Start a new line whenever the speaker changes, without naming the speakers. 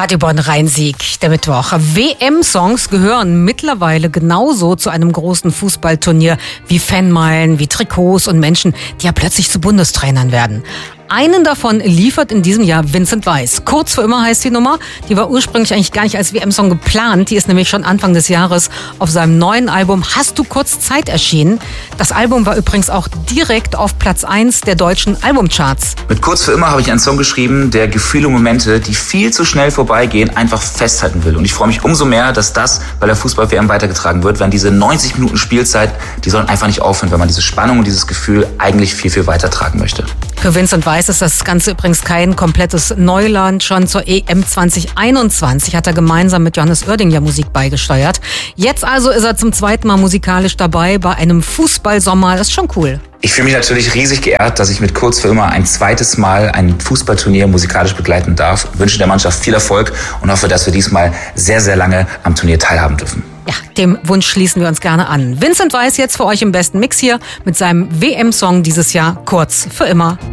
Radio Bonn Rhein-Sieg, der Mittwoch. WM-Songs gehören mittlerweile genauso zu einem großen Fußballturnier wie Fanmeilen, wie Trikots und Menschen, die ja plötzlich zu Bundestrainern werden. Einen davon liefert in diesem Jahr Vincent Weiss. Kurz für immer heißt die Nummer. Die war ursprünglich eigentlich gar nicht als WM-Song geplant. Die ist nämlich schon Anfang des Jahres auf seinem neuen Album Hast du kurz Zeit erschienen. Das Album war übrigens auch direkt auf Platz 1 der deutschen Albumcharts.
Mit Kurz für immer habe ich einen Song geschrieben, der Gefühle und Momente, die viel zu schnell vorbeigehen, einfach festhalten will. Und ich freue mich umso mehr, dass das bei der Fußball-WM weitergetragen wird, wenn diese 90 Minuten Spielzeit, die sollen einfach nicht aufhören, weil man diese Spannung und dieses Gefühl eigentlich viel, viel weitertragen möchte.
Für Vincent Weiss ist das Ganze übrigens kein komplettes Neuland. Schon zur EM 2021 hat er gemeinsam mit Johannes Oerding ja Musik beigesteuert. Jetzt also ist er zum zweiten Mal musikalisch dabei bei einem Fußballsommer. Das ist schon cool.
Ich fühle mich natürlich riesig geehrt, dass ich mit Kurz für immer ein zweites Mal ein Fußballturnier musikalisch begleiten darf. Ich wünsche der Mannschaft viel Erfolg und hoffe, dass wir diesmal sehr, sehr lange am Turnier teilhaben dürfen.
Ja, dem Wunsch schließen wir uns gerne an. Vincent Weiss jetzt für euch im besten Mix hier mit seinem WM-Song dieses Jahr Kurz für immer.